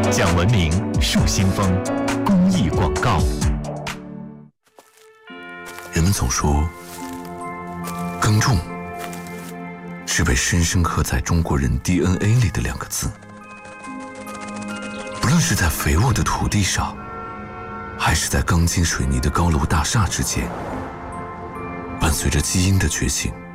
讲文明树新风公益广告。 人们总说，耕种是被深深刻在中国人 DNA 里的2个字。不论是在肥沃的土地上，还是在钢筋水泥的高楼大厦之间，伴随着基因的觉醒，